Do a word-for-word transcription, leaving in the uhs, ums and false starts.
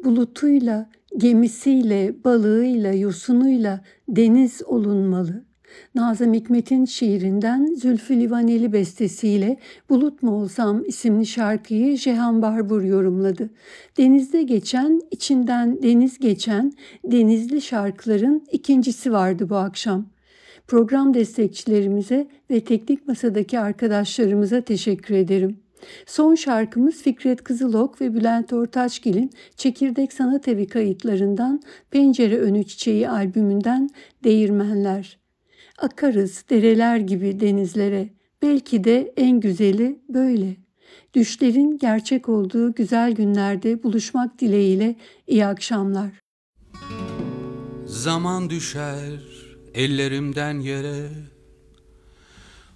Bulutuyla, gemisiyle, balığıyla, yosunuyla deniz olunmalı. Nazım Hikmet'in şiirinden Zülfü Livaneli bestesiyle Bulut Mu Olsam isimli şarkıyı Cihan Barbur yorumladı. Denizde geçen, içinden deniz geçen denizli şarkıların ikincisi vardı bu akşam. Program destekçilerimize ve teknik masadaki arkadaşlarımıza teşekkür ederim. Son şarkımız Fikret Kızılok ve Bülent Ortaçgil'in Çekirdek Sanat Evi kayıtlarından Pencere Önü Çiçeği albümünden Değirmenler. Akarız dereler gibi denizlere, belki de en güzeli böyle. Düşlerin gerçek olduğu güzel günlerde buluşmak dileğiyle iyi akşamlar. Zaman düşer ellerimden yere,